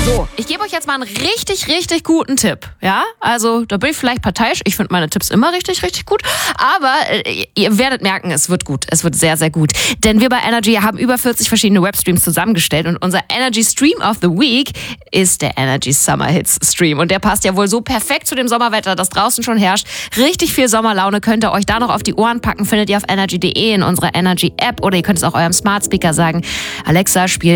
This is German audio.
So, ich gebe euch jetzt mal einen richtig, richtig guten Tipp. Ja, also da bin ich vielleicht parteiisch. Ich finde meine Tipps immer richtig, richtig gut. Aber ihr werdet merken, es wird gut. Es wird sehr, sehr gut. Denn wir bei Energy haben über 40 verschiedene Webstreams zusammengestellt. Und unser Energy Stream of the Week ist der Energy Summer Hits Stream. Und der passt ja wohl so perfekt zu dem Sommerwetter, das draußen schon herrscht. Richtig viel Sommerlaune könnt ihr euch da noch auf die Ohren packen. Findet ihr auf energy.de in unserer Energy App. Oder ihr könnt es auch eurem Smart Speaker sagen. Alexa, spiel